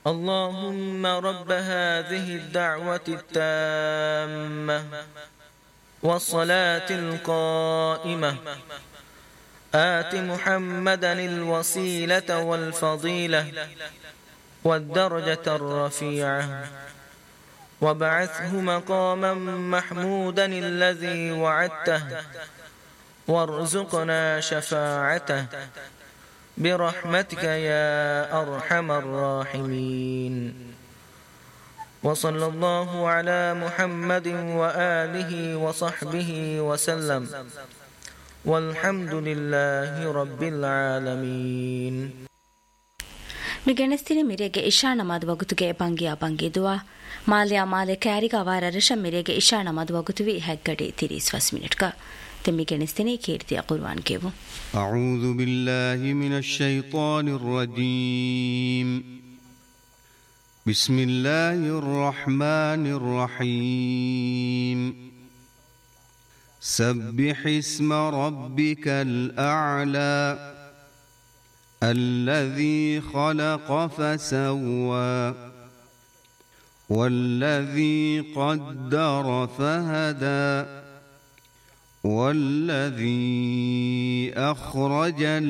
اللهم رب هذه الدعوة التامة والصلاة القائمة آت محمدا الوسيلة والفضيلة والدرجة الرفيعة وابعثه مقاما محمودا الذي وعدته وارزقنا شفاعته برحمتك يا أرحم الراحمين. وصلى الله على محمد وآله وصحبه وسلم والحمد لله رب العالمين. ಮಿಗೆಣಸ್ತಿನಿ ಮಿರೆಗೆ ಇಶಾ ನಮಾದ್ ವಗುತುಗೆ ಬಂಗಿ ದುವಾ ಮಾಲ್ಯಾ ಮಾಲೆ ಕ್ಯಾರಿಗ ವಾರ ರಶ ಮಿರೆಗೆ ಇಶಾ ನಮಾದ್ ವಗುತುವಿ ಹೆಗ್ಗಡೆ 30 ಮಿನಿಟ್ಗ ಮಿಗೆಣಸ್ತಿನಿ ಕೀರ್ತಿಯ ಕುರ್ಆನ್ ಕೇವು. ಅಊದು ಬಿಲ್ಲಾಹಿ ಮಿನಶ್ ಶೈತಾನಿರ್ ರಜೀಮ್. ಬಿಸ್ಮಿಲ್ಲಾಹಿರ್ ರಹ್ಮಾನಿರ್ ರಹೀಮ್. ಸಬ್ಬಿಹ್ ಇಸ್ಮ ರಬ್ಬಿಕಲ್ ಅಅಲಾ الذي خلق فسوى والذي قدر فهدى والذي أخرج